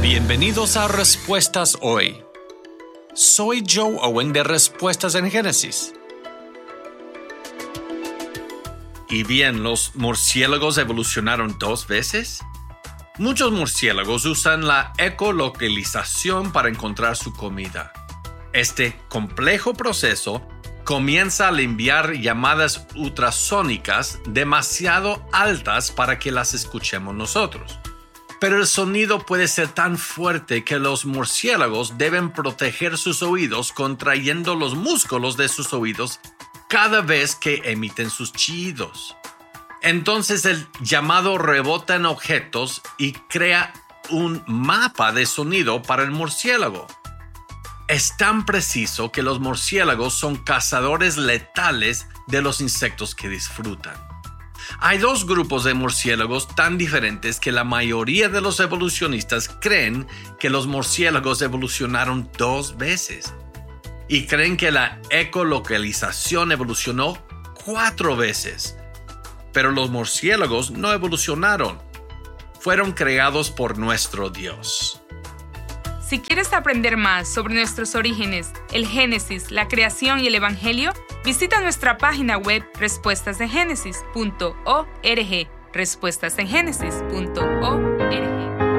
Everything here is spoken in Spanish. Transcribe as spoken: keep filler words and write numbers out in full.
Bienvenidos a Respuestas Hoy. Soy Joe Owen de Respuestas en Génesis. ¿Y bien, los murciélagos evolucionaron dos veces? Muchos murciélagos usan la ecolocalización para encontrar su comida. Este complejo proceso comienza al enviar llamadas ultrasónicas demasiado altas para que las escuchemos nosotros. Pero el sonido puede ser tan fuerte que los murciélagos deben proteger sus oídos contrayendo los músculos de sus oídos cada vez que emiten sus chillidos. Entonces el llamado rebota en objetos y crea un mapa de sonido para el murciélago. Es tan preciso que los murciélagos son cazadores letales de los insectos que disfrutan. Hay dos grupos de murciélagos tan diferentes que la mayoría de los evolucionistas creen que los murciélagos evolucionaron dos veces y creen que la ecolocalización evolucionó cuatro veces. Pero los murciélagos no evolucionaron. Fueron creados por nuestro Dios. Si quieres aprender más sobre nuestros orígenes, el Génesis, la creación y el Evangelio, visita nuestra página web respuestas en génesis punto org, respuestas en génesis punto org.